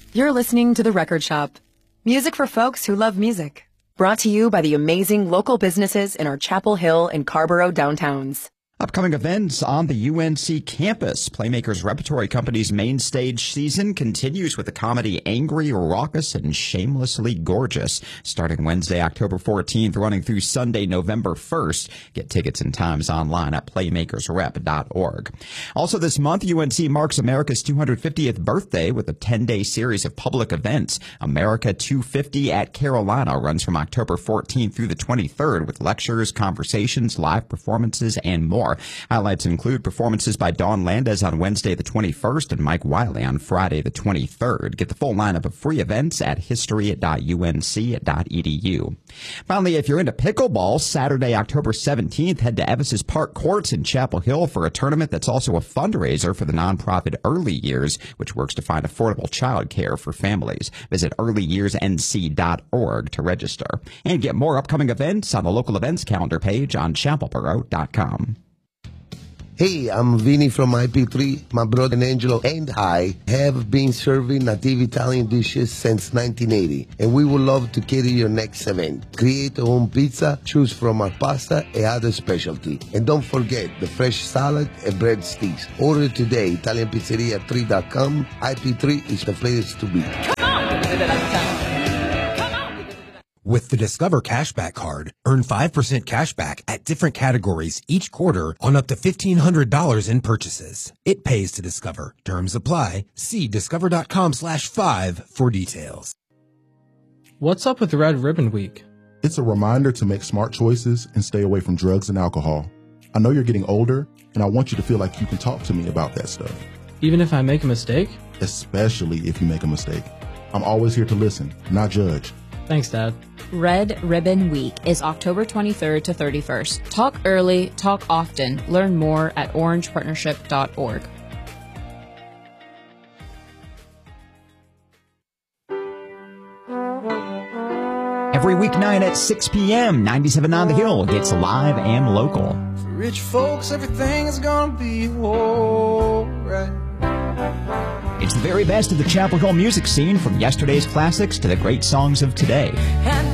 You're listening to The Record Shop. Music for folks who love music. Brought to you by the amazing local businesses in our Chapel Hill and Carborough downtowns. Upcoming events on the UNC campus. Playmakers Repertory Company's main stage season continues with the comedy Angry, Raucous, and Shamelessly Gorgeous, starting Wednesday, October 14th, running through Sunday, November 1st. Get tickets and times online at playmakersrep.org. Also this month, UNC marks America's 250th birthday with a 10-day series of public events. America 250 at Carolina runs from October 14th through the 23rd with lectures, conversations, live performances, and more. Highlights include performances by Dawn Landez on Wednesday the 21st and Mike Wiley on Friday the 23rd. Get the full lineup of free events at history.unc.edu. Finally, if you're into pickleball, Saturday, October 17th, head to Evans's Park Courts in Chapel Hill for a tournament that's also a fundraiser for the nonprofit Early Years, which works to find affordable childcare for families. Visit earlyyearsnc.org to register. And get more upcoming events on the local events calendar page on chapelboro.com. Hey, I'm Vinny from IP3. My brother Angelo and I have been serving native Italian dishes since 1980, and we would love to cater your next event. Create your own pizza, choose from our pasta and other specialty. And don't forget the fresh salad and bread sticks. Order today, ItalianPizzeria3.com. IP3 is the place to be. With the Discover Cashback Card, earn 5% cashback at different categories each quarter on up to $1,500 in purchases. It pays to Discover. Terms apply. See discover.com/5 for details. What's up with Red Ribbon Week? It's a reminder to make smart choices and stay away from drugs and alcohol. I know you're getting older, and I want you to feel like you can talk to me about that stuff. Even if I make a mistake? Especially if you make a mistake. I'm always here to listen, not judge. Thanks, Dad. Red Ribbon Week is October 23rd to 31st. Talk early, talk often. Learn more at orangepartnership.org. Every weeknight at 6 p.m., 97 on the Hill gets live and local. For rich folks, everything is gonna be alright. It's the very best of the Chapel Hill music scene, from yesterday's classics to the great songs of today.